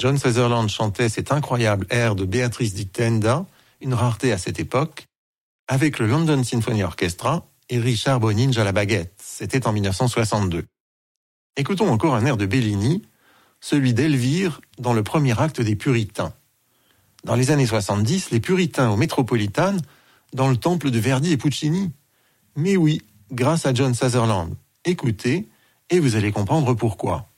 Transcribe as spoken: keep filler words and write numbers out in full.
John Sutherland chantait cet incroyable air de Beatrice di Tenda, une rareté à cette époque, avec le London Symphony Orchestra et Richard Boninge à la baguette. C'était en dix-neuf cent soixante-deux. Écoutons encore un air de Bellini, celui d'Elvire dans le premier acte des Puritains. Dans les années soixante-dix, les Puritains au Metropolitan, dans le temple de Verdi et Puccini. Mais oui, grâce à John Sutherland. Écoutez, et vous allez comprendre pourquoi.